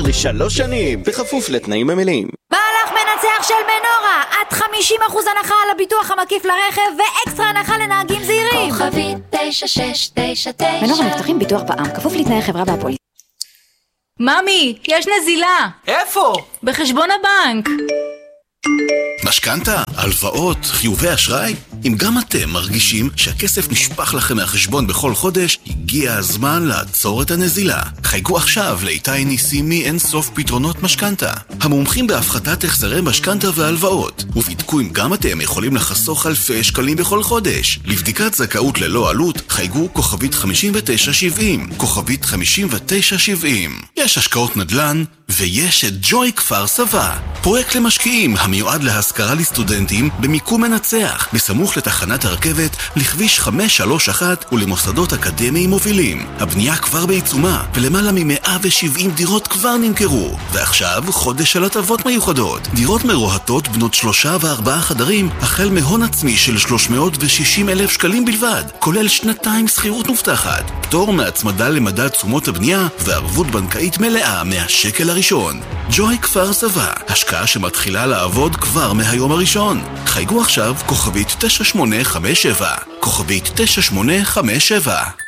ל3 שנים, בכפוף לתנאים המלאים. מהלך מנצח של מנורה, עד 50% הנחה על הביטוח המקיף לרכב ואקסטרה הנחה לנהגים זהירים. כוכבית 9699. מנורה מבטחים ביטוח בע"מ, כפוף לתנאי חברה והפוליסה. ממי, יש נזילה. איפה? בחשבון הבנק. משכנתה, הלוואות, חיובי אשראי? אם גם אתם מרגישים שהכסף נשפך לכם מהחשבון בכל חודש, הגיע הזמן לעצור את הנזילה. חייגו עכשיו לאיתי ניסים מאין סוף פתרונות משכנתה. המומחים בהפחתת החזרי משכנתה והלוואות. ובדקו אם גם אתם יכולים לחסוך אלפי שקלים בכל חודש. לבדיקת זכאות ללא עלות, חייגו כוכבית 5970. כוכבית 5970. יש השקעות נדל"ן, ויש את ג'וי כפר סבא. פרויקט למשקיעים המיועד להשכרה לסטודנטים במיקום מנצח, בסמוך לתחנת הרכבת, לכביש 531 ולמוסדות אקדמיים מובילים. הבנייה כבר בעיצומה, ולמעלה מ170 דירות כבר נמכרו. ועכשיו חודש של הטבות מיוחדות. דירות מרוהטות בנות 3 ו4 חדרים, החל מהון עצמי של 360,000 שקלים בלבד, כולל 2 שכירות מובטחת, פטור מהצמדה למדד תשומות הבנייה, וערבות בנקאית מלאה מהשקל הראשון. ג'וי כפר סבא, השקעה שמתחילה לעבוד כבר מהיום הראשון. חייגו עכשיו כוכבית 9857. כוכבית 9857.